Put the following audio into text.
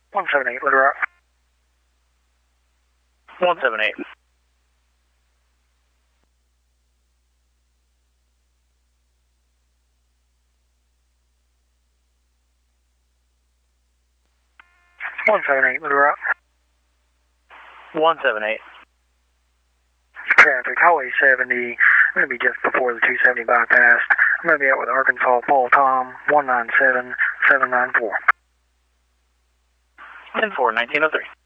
178, Little Rock. 178. Little Rock. 178. Traffic, Highway 70. I'm going to be just before the 270 bypass. I'm going to be out with Arkansas Paul Tom 197-794. 10-4, 1903.